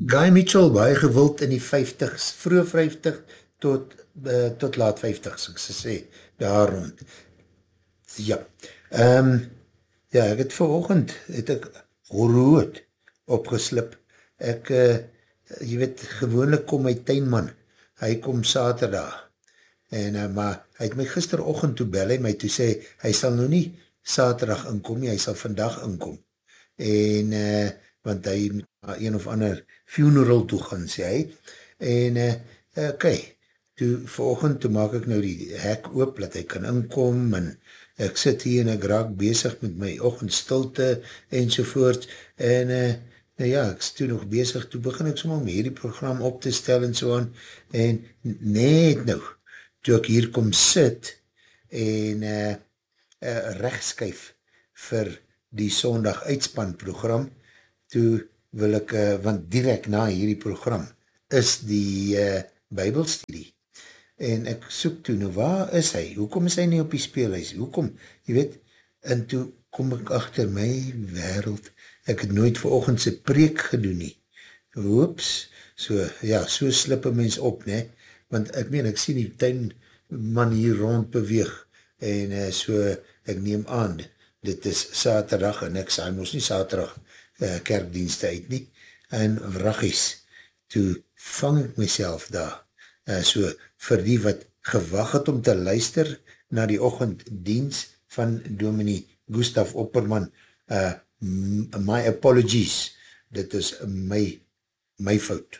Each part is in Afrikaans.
Guy Mitchell, baie gewild in die 50s, vroeg 50 tot laat 50s, ek sê, daar rond. Ja, ja, ek het vanoggend, het ek rood opgeslip. Ek, jy weet, gewoonlik kom my tuinman, hy kom saterdag, en, maar hy het my gisteroggend toe bel, hy my toe sê, hy sal nou nie saterdag inkom, hy sal vandag inkom, en, want hy moet na een of ander funeral toe gaan, sê hy, en, kyk, toe vanoggend, toe maak ek nou die hek oop, dat hy kan inkom, en ek sit hier en ek raak bezig met my oggendstilte, enzovoort, en, nou ja, ek is toe nog bezig, toe begin ek soms om hierdie program op te stel en so aan, en net nou, toe ek hier kom sit, en rechtskyf vir die Sondag uitspan program, toe wil ek, want direct na hierdie program, is die Bybelstudie, en ek soek toe, nou waar is hy? Hoekom is hy nie op die speelhuis? Hoekom? Jy weet, en toe kom ek achter my wêreld, ek het nooit vanoggend sy preek gedoen nie. Oeps, so, ja, so slip een mens op, ne? Want ek meen, ek sien die tuinman hier rond beweeg, en so, ek neem aan, dit is saterdag, en ek saai ons nie saterdag kerkdienste uit nie, en wraggies, toe vang ek myself daar, so, vir die wat gewag het om te luister na die ochenddienst van Dominee Gustaf Opperman, my apologies, dit is my fout.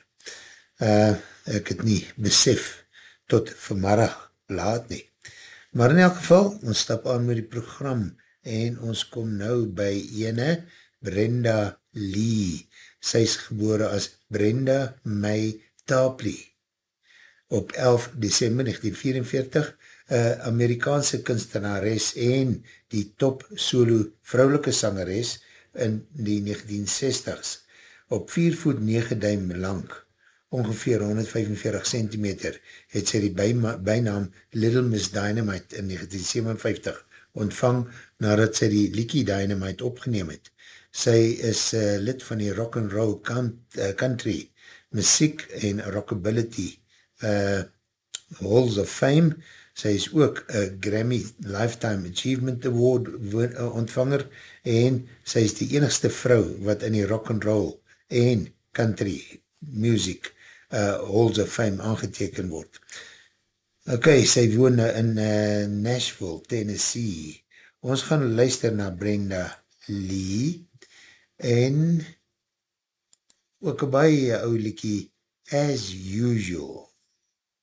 Ek het nie besef tot vanmiddag laat nie. Maar in elk geval, ons stap aan met die program en ons kom nou by ene Brenda Lee. Sy is gebore as Brenda May Tapley op 11 December 1944, Amerikaanse kunstenares en die top solo vrouwelike sangeres in die 1960s. Op 4 voet 9 duim lang, ongeveer 145 centimeter, het sy die bijnaam Little Miss Dynamite in 1957 ontvang nadat sy die Likie Dynamite opgeneem het. Sy is lid van die rock and roll country, muziek en rockability Halls of Fame. Sy is ook Grammy Lifetime Achievement Award ontvanger en sy is die enigste vrou wat in die rock and roll en country music Halls of Fame aangeteken word. Ok, sy woon in Nashville, Tennessee. Ons gaan luister na Brenda Lee en ook een baie ou liekie As Usual.